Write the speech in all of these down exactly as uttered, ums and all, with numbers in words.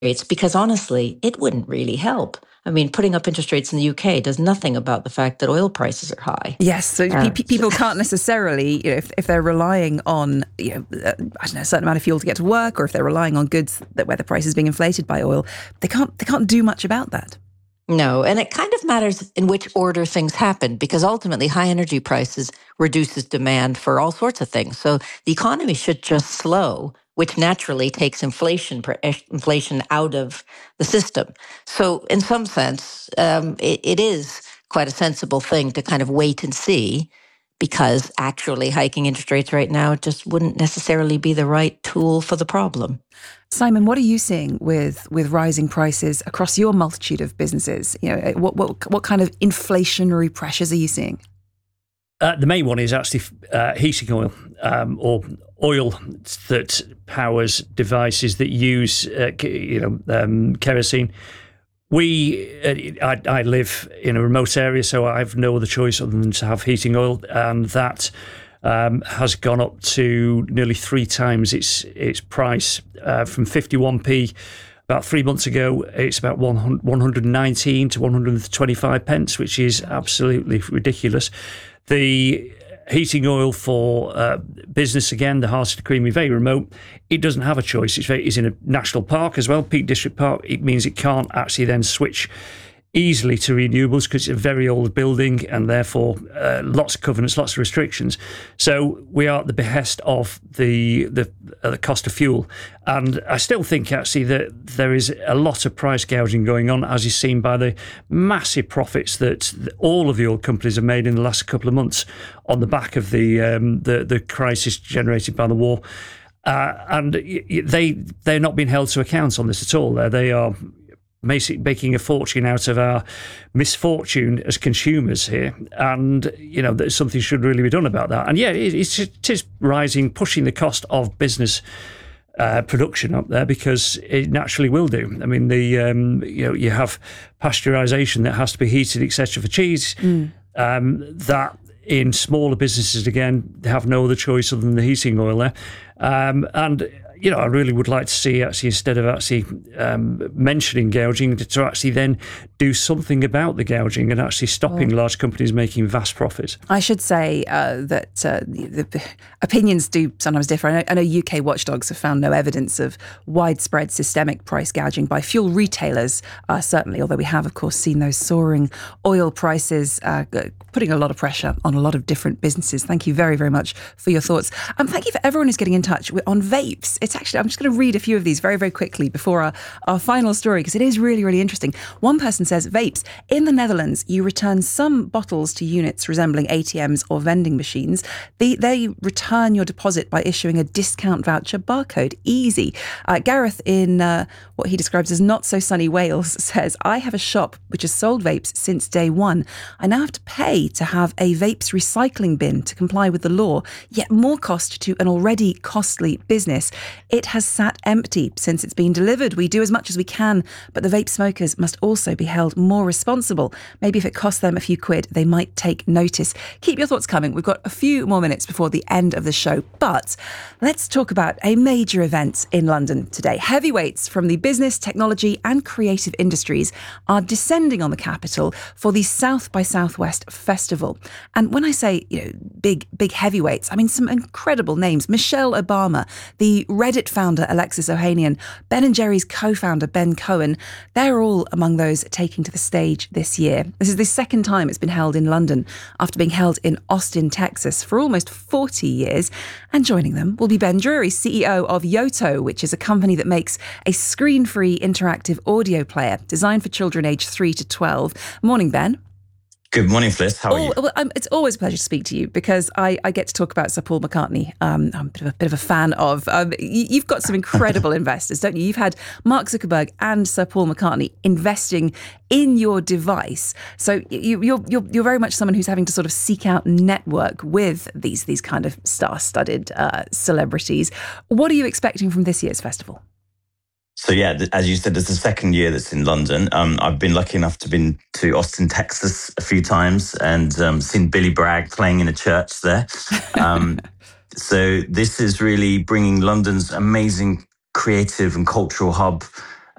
rates because honestly, it wouldn't really help. I mean, putting up interest rates in the U K does nothing about the fact that oil prices are high. Yes, so uh, pe- people can't necessarily, you know, if, if they're relying on, you know, uh, I don't know, a certain amount of fuel to get to work, or if they're relying on goods that where the price is being inflated by oil, they can't they can't do much about that. No, and it kind of matters in which order things happen, because ultimately high energy prices reduces demand for all sorts of things. So the economy should just slow, which naturally takes inflation inflation out of the system. So in some sense, um, it, it is quite a sensible thing to kind of wait and see, because actually hiking interest rates right now just wouldn't necessarily be the right tool for the problem. Simon, what are you seeing with with rising prices across your multitude of businesses? You know, what what what kind of inflationary pressures are you seeing? Uh, the main one is actually uh, heating oil, um, or oil that powers devices that use, uh, you know, um, kerosene. We, uh, I, I live in a remote area, so I have no other choice other than to have heating oil, and that um, has gone up to nearly three times its its price, uh, from fifty-one p about three months ago. It's about one hundred nineteen to one hundred twenty-five pence, which is absolutely ridiculous. The heating oil for uh, business, again, the Harsted Creamery, very remote. It doesn't have a choice. It's, very, it's in a national park as well, Peak District Park. It means it can't actually then switch easily to renewables because it's a very old building, and therefore uh, lots of covenants, lots of restrictions. So we are at the behest of the the, uh, the cost of fuel. And I still think actually that there is a lot of price gouging going on, as is seen by the massive profits that all of the oil companies have made in the last couple of months on the back of the um, the, the crisis generated by the war. Uh, and they, they're not being held to account on this at all. They, they are making a fortune out of our misfortune as consumers here, and you know that something should really be done about that. And yeah, it, it's, it is rising, pushing the cost of business uh, production up there, because it naturally will do. I mean, the um, you know you have pasteurisation that has to be heated, et cetera, for cheese. Mm. Um, that in smaller businesses, again, they have no other choice other than the heating oil there, um, and. You know, I really would like to see, actually, instead of actually um, mentioning gouging, to, to actually then do something about the gouging and actually stopping oh. large companies making vast profits. I should say uh, that uh, the, the opinions do sometimes differ. I know, I know U K watchdogs have found no evidence of widespread systemic price gouging by fuel retailers, uh, certainly, although we have, of course, seen those soaring oil prices uh, putting a lot of pressure on a lot of different businesses. Thank you very, very much for your thoughts. Um, thank you for everyone who's getting in touch with, on vapes. It's actually, I'm just going to read a few of these very, very quickly before our, our final story, because it is really, really interesting. One person says, vapes. In the Netherlands, you return some bottles to units resembling A T Ms or vending machines. They, they return your deposit by issuing a discount voucher barcode. Easy. Uh, Gareth in uh, what he describes as not so sunny Wales says, I have a shop which has sold vapes since day one. I now have to pay to have a vapes recycling bin to comply with the law, yet more cost to an already costly business. It has sat empty since it's been delivered. We do as much as we can, but the vape smokers must also be held more responsible. Maybe if it costs them a few quid, they might take notice. Keep your thoughts coming. We've got a few more minutes before the end of the show, but let's talk about a major event in London today. Heavyweights from the business, technology and creative industries are descending on the capital for the South by Southwest Festival. And when I say, you know, big, big heavyweights, I mean some incredible names. Michelle Obama, the Reddit founder Alexis Ohanian, Ben and Jerry's co-founder Ben Cohen, they're all among those taking to the stage this year. This is the second time it's been held in London after being held in Austin, Texas for almost forty years. And joining them will be Ben Drury, C E O of Yoto, which is a company that makes a screen-free interactive audio player designed for children aged three to twelve. Morning, Ben. Good morning, Fliss. How are oh, you? Well, um, it's always a pleasure to speak to you because I, I get to talk about Sir Paul McCartney. Um, I'm a bit, of a bit of a fan of. Um, you've got some incredible investors, don't you? You've had Mark Zuckerberg and Sir Paul McCartney investing in your device. So you, you're you're you're very much someone who's having to sort of seek out network with these these kind of star-studded uh, celebrities. What are you expecting from this year's festival? So yeah, as you said, it's the second year that's in London. Um, I've been lucky enough to been to Austin, Texas a few times and um, seen Billy Bragg playing in a church there. Um, so this is really bringing London's amazing creative and cultural hub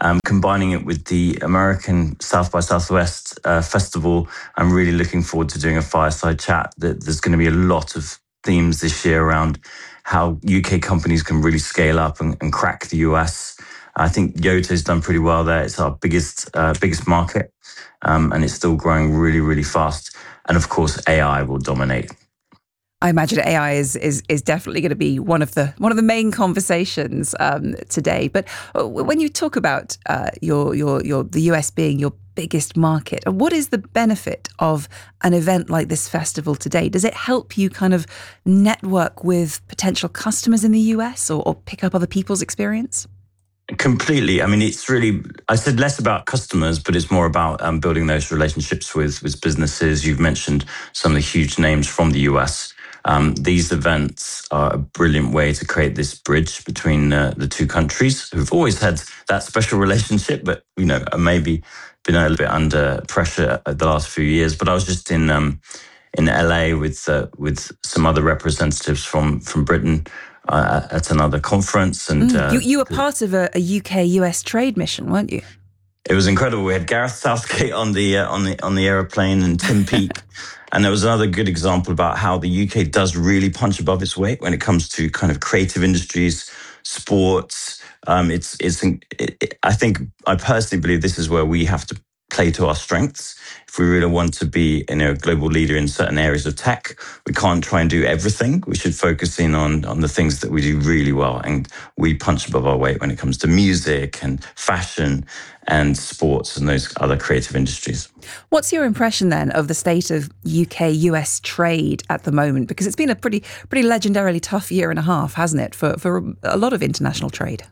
Um, combining it with the American South by Southwest uh, festival, I'm really looking forward to doing a fireside chat. There's going to be a lot of themes this year around how U K companies can really scale up and, and crack the U S. I think Yota's done pretty well there. It's our biggest uh, biggest market, um, and it's still growing really, really fast. And of course, A I will dominate. I imagine A I is is is definitely going to be one of the one of the main conversations um, today. But when you talk about uh, your your your the U S being your biggest market, what is the benefit of an event like this festival today? Does it help you kind of network with potential customers in the U S or, or pick up other people's experience? Completely. I mean, it's really, I said less about customers, but it's more about um, building those relationships with, with businesses. You've mentioned some of the huge names from the U S. Um, these events are a brilliant way to create this bridge between uh, the two countries who've always had that special relationship, but, you know, maybe been a little bit under pressure the last few years. But I was just in um, in L A with uh, with some other representatives from, from Britain uh, at another conference. And mm, uh, you, you were part of a, a U K U S trade mission, weren't you? It was incredible. We had Gareth Southgate on the uh, on the on the aeroplane and Tim Peake, and there was another good example about how the U K does really punch above its weight when it comes to kind of creative industries, sports. Um, it's it's. It, it, I think I personally believe this is where we have to play to our strengths. If we really want to be, you know, a global leader in certain areas of tech, we can't try and do everything. We should focus in on, on the things that we do really well. And we punch above our weight when it comes to music and fashion and sports and those other creative industries. What's your impression then of the state of U K U S trade at the moment? Because it's been a pretty pretty legendarily tough year and a half, hasn't it, for, for a lot of international trade?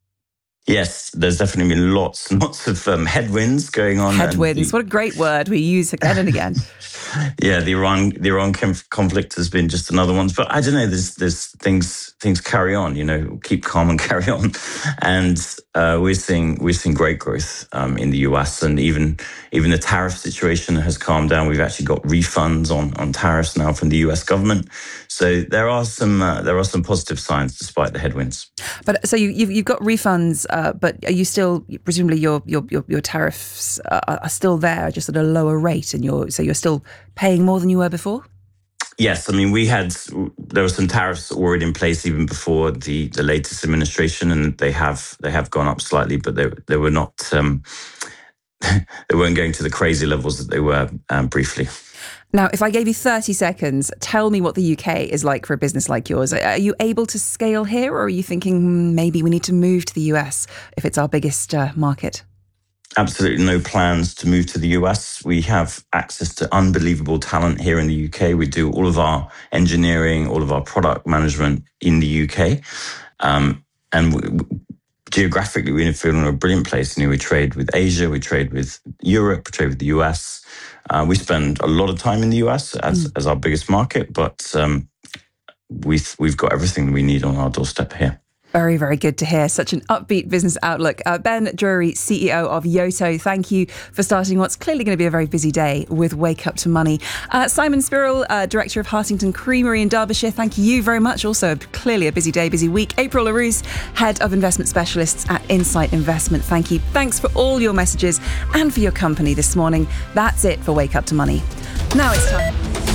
Yes, there's definitely been lots and lots of um, headwinds going on. Headwinds, the, what a great word we use again and again. Yeah, the Iran the Iran conflict has been just another one. But I don't know, there's there's things things carry on, you know, keep calm and carry on. And uh, we're seeing we're seeing great growth um, in the U S, and even even the tariff situation has calmed down. We've actually got refunds on, on tariffs now from the U S government. So there are some uh, there are some positive signs despite the headwinds. But so you, you've you've got refunds, uh, but are you still presumably your your your, your tariffs are, are still there, just at a lower rate, and you're so you're still paying more than you were before? Yes, I mean, we had, there were some tariffs already in place even before the, the latest administration, and they have they have gone up slightly, but they they were not, um, they weren't going to the crazy levels that they were um, briefly. Now, if I gave you thirty seconds, tell me what the U K is like for a business like yours. Are you able to scale here, or are you thinking hmm, maybe we need to move to the U S if it's our biggest uh, market? Absolutely no plans to move to the U S. We have access to unbelievable talent here in the U K. We do all of our engineering, all of our product management in the U K. Um, and we, geographically, we feel in a brilliant place. You know, we trade with Asia, we trade with Europe, we trade with the U S. Uh, we spend a lot of time in the U S as, mm. as our biggest market, but um, we've, we've got everything we need on our doorstep here. Very, very good to hear. Such an upbeat business outlook. Uh, Ben Drury, C E O of Yoto, thank you for starting what's clearly going to be a very busy day with Wake Up to Money. Uh, Simon Spirrell, uh, Director of Hartington Creamery in Derbyshire, thank you very much. Also, clearly a busy day, busy week. April LaRousse, Head of Investment Specialists at Insight Investment, thank you. Thanks for all your messages and for your company this morning. That's it for Wake Up to Money. Now it's time.